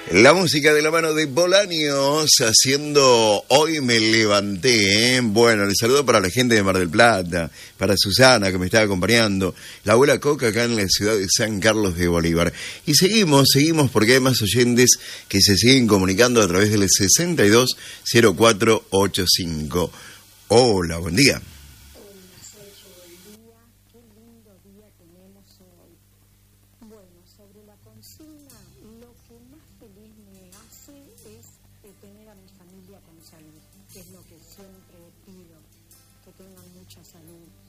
La música de la mano de Bolaños haciendo Hoy me levanté, ¿eh? Bueno, le saludo para la gente de Mar del Plata, para Susana que me está acompañando, la abuela Coca acá en la ciudad de San Carlos de Bolívar. Y seguimos porque hay más oyentes que se siguen comunicando a través del 620485. Hola, buen día. Tener a mi familia con salud, que es lo que siempre pido, que tengan mucha salud.